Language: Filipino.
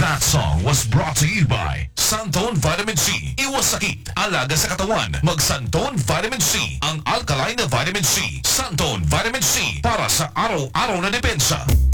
That song was brought to you by Santone Vitamin C. Iwas sakit, alaga sa katawan. Mag Santone Vitamin C. Ang alkaline na vitamin C. Santone Vitamin C para sa araw-araw na depensa.